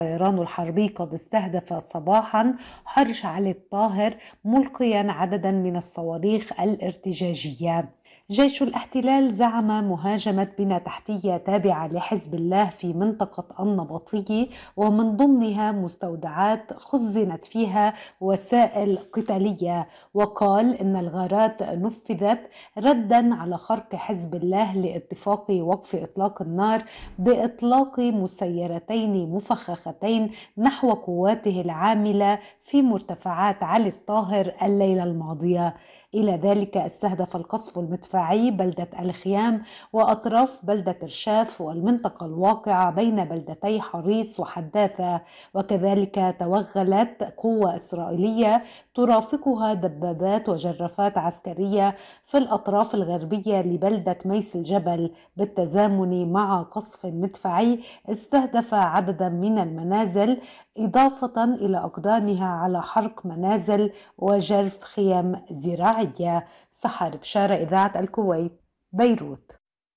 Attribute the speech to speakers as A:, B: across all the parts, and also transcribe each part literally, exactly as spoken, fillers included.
A: الطيران الحربي قد استهدف صباحا حرش علي الطاهر ملقيا عددا من الصواريخ الارتجاجية. جيش الاحتلال زعم مهاجمة بنى تحتية تابعة لحزب الله في منطقة النبطية ومن ضمنها مستودعات خزنت فيها وسائل قتالية، وقال إن الغارات نفذت ردا على خرق حزب الله لاتفاق وقف إطلاق النار بإطلاق مسيرتين مفخختين نحو قواته العاملة في مرتفعات علي الطاهر الليلة الماضية. إلى ذلك استهدف القصف المدفعي بلدة الخيام وأطراف بلدة رشاف والمنطقة الواقعة بين بلدتي حريص وحداثة، وكذلك توغلت قوة إسرائيلية ترافقها دبابات وجرافات عسكرية في الأطراف الغربية لبلدة ميس الجبل، بالتزامن مع قصف مدفعي استهدف عددا من المنازل إضافة إلى أقدامها على حرق منازل وجرف خيام زراعية. سحر بشارة، إذاعة الكويت، بيروت.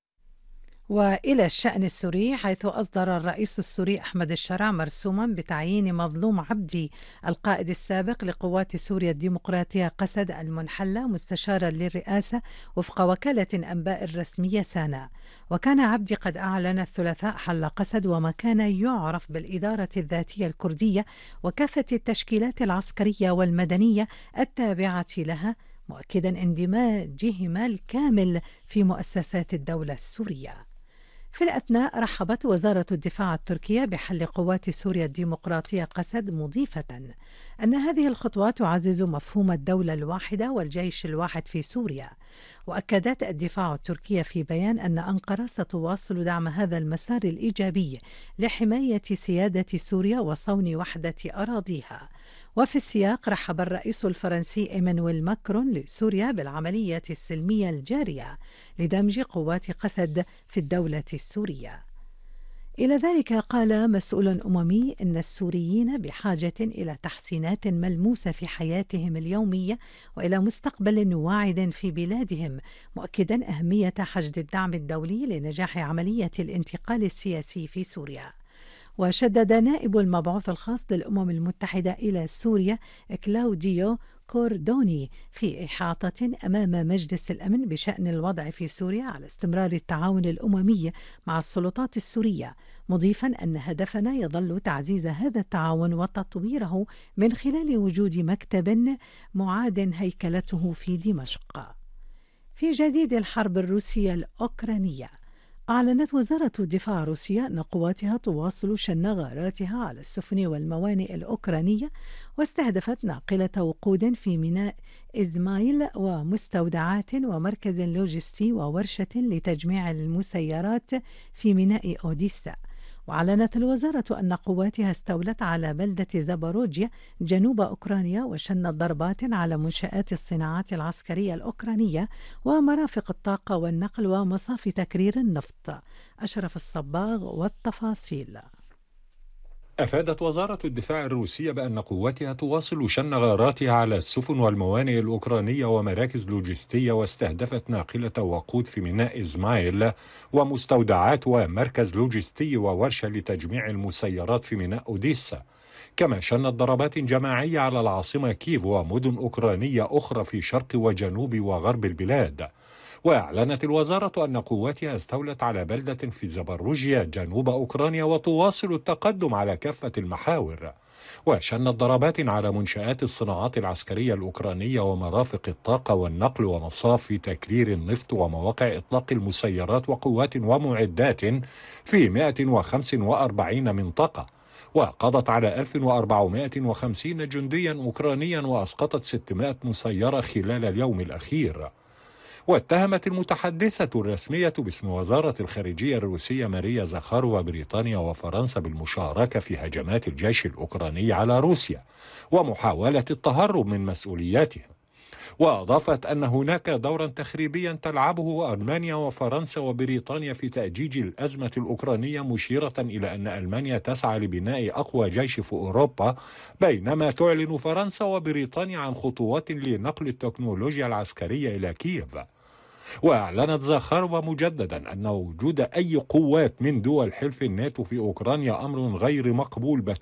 B: وإلى الشأن السوري، حيث أصدر الرئيس السوري أحمد الشرع مرسوما بتعيين مظلوم عبدي القائد السابق لقوات سوريا الديمقراطية قسد المنحلة مستشارا للرئاسة وفق وكالة أنباء الرسمية سانا. وكان عبدي قد أعلن الثلاثاء حل قسد وما كان يعرف بالإدارة الذاتية الكردية وكافة التشكيلات العسكرية والمدنية التابعة لها، مؤكدا اندماجهما الكامل في مؤسسات الدولة السورية. في الأثناء رحبت وزارة الدفاع التركية بحل قوات سوريا الديمقراطية قسد، مضيفة أن هذه الخطوة تعزز مفهوم الدولة الواحدة والجيش الواحد في سوريا. وأكدت الدفاع التركية في بيان أن أنقرة ستواصل دعم هذا المسار الإيجابي لحماية سيادة سوريا وصون وحدة أراضيها. وفي السياق رحب الرئيس الفرنسي إيمانويل ماكرون لسوريا بالعملية السلمية الجارية لدمج قوات قسد في الدولة السورية. إلى ذلك قال مسؤول أممي إن السوريين بحاجة إلى تحسينات ملموسة في حياتهم اليومية وإلى مستقبل واعد في بلادهم، مؤكدا أهمية حشد الدعم الدولي لنجاح عملية الانتقال السياسي في سوريا. وشدد نائب المبعوث الخاص للأمم المتحدة إلى سوريا كلاوديو كوردوني في إحاطة أمام مجلس الأمن بشأن الوضع في سوريا على استمرار التعاون الأممي مع السلطات السورية، مضيفا أن هدفنا يظل تعزيز هذا التعاون وتطويره من خلال وجود مكتب معاد هيكلته في دمشق. في جديد الحرب الروسية الأوكرانية، أعلنت وزارة الدفاع الروسية أن قواتها تواصل شن غاراتها على السفن والموانئ الأوكرانية، واستهدفت ناقلة وقود في ميناء إزمايل ومستودعات ومركز لوجستي وورشة لتجميع المسيرات في ميناء أوديسا. وأعلنت الوزارة أن قواتها استولت على بلدة زاباروجيا جنوب أوكرانيا وشنت ضربات على منشآت الصناعات العسكرية الأوكرانية ومرافق الطاقة والنقل ومصافي تكرير النفط. أشرف الصباغ والتفاصيل.
C: أفادت وزارة الدفاع الروسية بأن قواتها تواصل شن غاراتها على السفن والموانئ الأوكرانية ومراكز لوجستية، واستهدفت ناقلة وقود في ميناء إزمايل ومستودعات ومركز لوجستي وورشة لتجميع المسيرات في ميناء أوديسا. كما شنت ضربات جماعية على العاصمة كييف ومدن أوكرانية أخرى في شرق وجنوب وغرب البلاد. وأعلنت الوزارة أن قواتها استولت على بلدة في زاباروجيا جنوب أوكرانيا وتواصل التقدم على كافة المحاور. وشنت ضربات على منشآت الصناعات العسكرية الأوكرانية ومرافق الطاقة والنقل ومصافي تكرير النفط ومواقع إطلاق المسيرات وقوات ومعدات في مئة وخمسة وأربعين منطقة. وقضت على ألف وأربعمئة وخمسين جنديا أوكرانيا وأسقطت ستمائة مسيرة خلال اليوم الأخير. واتهمت المتحدثة الرسمية باسم وزارة الخارجية الروسية ماريا زاخارova بريطانيا وفرنسا بالمشاركة في هجمات الجيش الأوكراني على روسيا ومحاولة التهرب من مسؤولياتها. وأضافت أن هناك دورا تخريبيا تلعبه ألمانيا وفرنسا وبريطانيا في تأجيج الأزمة الأوكرانية، مشيرة إلى أن ألمانيا تسعى لبناء أقوى جيش في أوروبا، بينما تعلن فرنسا وبريطانيا عن خطوات لنقل التكنولوجيا العسكرية إلى كييف. وأعلنت زاخارova مجددا أن وجود أي قوات من دول حلف الناتو في أوكرانيا أمر غير مقبول